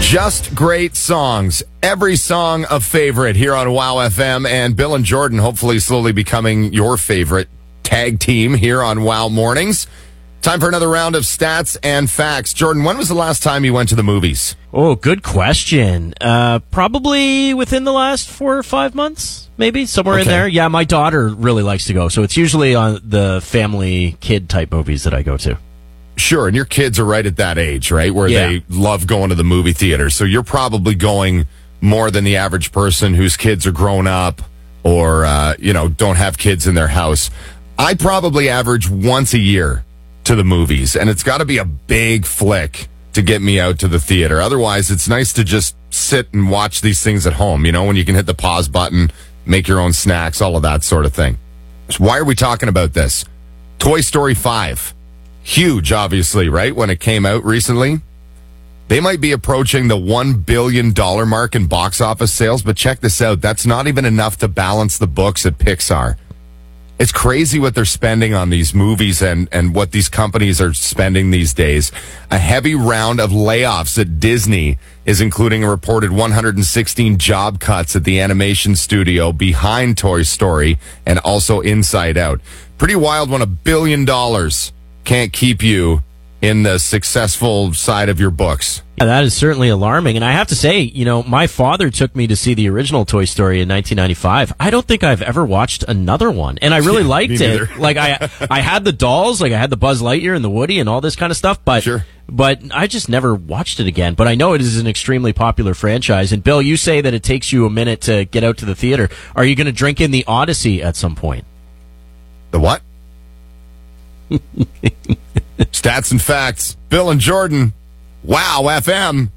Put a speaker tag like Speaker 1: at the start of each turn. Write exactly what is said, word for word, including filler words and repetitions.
Speaker 1: Just great songs. Every song a favorite here on Wow F M. And Bill and Jordan hopefully slowly becoming your favorite tag team here on Wow Mornings. Time for another round of stats and facts. Jordan, when was the last time you went to the movies?
Speaker 2: Oh, good question. Uh, probably within the last four or five months, maybe, somewhere in
Speaker 1: Okay.
Speaker 2: there. Yeah, my daughter really likes to go, so it's usually on the family kid type movies that I go to.
Speaker 1: Sure, and your kids are right at that age, right, where
Speaker 2: Yeah.
Speaker 1: they love going to the movie theater. So you're probably going more than the average person whose kids are grown up or, uh, you know, don't have kids in their house. I probably average once a year to the movies, and it's got to be a big flick to get me out to the theater. Otherwise, it's nice to just sit and watch these things at home, you know, when you can hit the pause button, make your own snacks, all of that sort of thing. So why are we talking about this? Toy Story five. Huge, obviously, right? When it came out recently. They might be approaching the one billion dollars mark in box office sales, but check this out. That's not even enough to balance the books at Pixar. It's crazy what they're spending on these movies and, and what these companies are spending these days. A heavy round of layoffs at Disney is including a reported one hundred sixteen job cuts at the animation studio behind Toy Story and also Inside Out. Pretty wild when a billion dollars can't keep you in the successful side of your books.
Speaker 2: Yeah, that is certainly alarming. And I have to say, you know, my father took me to see the original Toy Story in nineteen ninety-five. I don't think I've ever watched another one. And I really
Speaker 1: Yeah,
Speaker 2: liked
Speaker 1: me
Speaker 2: it.
Speaker 1: neither.
Speaker 2: Like, I I had the dolls, like I had the Buzz Lightyear and the Woody and all this kind of stuff, but
Speaker 1: Sure.
Speaker 2: but I just never watched it again. But I know it is an extremely popular franchise. And Bill, you say that it takes you a minute to get out to the theater. Are you going to drink in the Odyssey at some point?
Speaker 1: The what? Stats and facts. Bill and Jordan. Wow F M.